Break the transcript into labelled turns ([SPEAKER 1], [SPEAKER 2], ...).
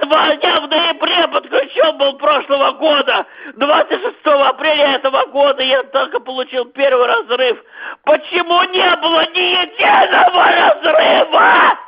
[SPEAKER 1] 2 дня в ноябре подключен был прошлого года. 26 апреля этого года я только получил первый разрыв. Почему не было ни единого разрыва?